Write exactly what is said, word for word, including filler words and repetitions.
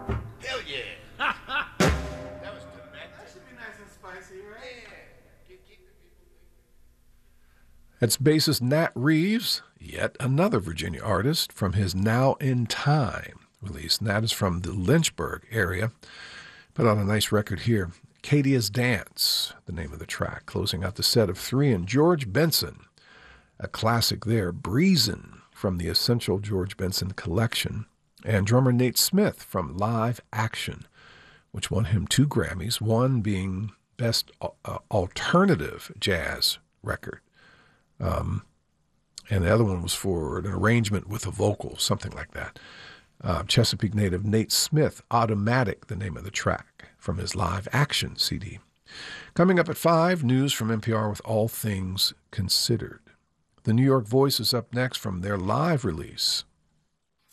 Hell yeah. That was tremendous. That should be nice and spicy, right? Yeah. Keep, keep the people thinking. That's bassist Nat Reeves, yet another Virginia artist from his Now in Time release. Nat is from the Lynchburg area. Put out a nice record here. Cadia's Dance, the name of the track, closing out the set of three. And George Benson, a classic there, Breezin' from the Essential George Benson collection. And drummer Nate Smith from Live Action, which won him two Grammys, one being Best uh, Alternative Jazz Record. Um, and the other one was for an arrangement with a vocal, something like that. Uh, Chesapeake native Nate Smith, Automatic, the name of the track, from his Live Action C D. Coming up at five, news from N P R with All Things Considered. The New York Voice is up next from their live release.